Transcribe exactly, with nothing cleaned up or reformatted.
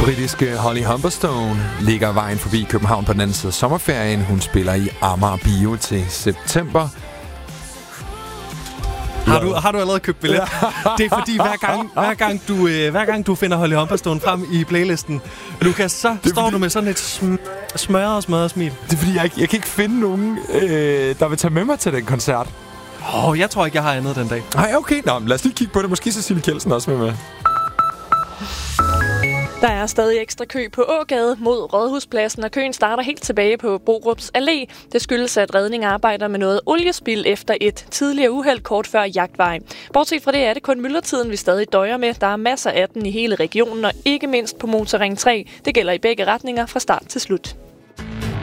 Britiske Holly Humberstone ligger vejen forbi København på den anden side af sommerferien. Hun spiller i Amager Bio til september. Har du, har du allerede købt billet? Det er fordi, hver gang, hver gang, du, øh, hver gang du finder Holly Humberstone frem i playlisten, Lukas, så står fordi... du med sådan et sm- smørret og smørret smil. Det er fordi, jeg, jeg kan ikke finde nogen, øh, der vil tage med mig til den koncert. Åh, oh, jeg tror ikke, jeg har andet den dag. Nej, okay. Nå, lad os lige kigge på det. Måske Cecilie Kjeldsen også med med. Der er stadig ekstra kø på Ågade mod Rådhuspladsen, og køen starter helt tilbage på Borups Allé. Det skyldes, at redning arbejder med noget oliespil efter et tidligere uheld kort før Jagtvej. Bortset fra det er det kun myldretiden, vi stadig døjer med. Der er masser af den i hele regionen, og ikke mindst på Motorring tre. Det gælder i begge retninger fra start til slut.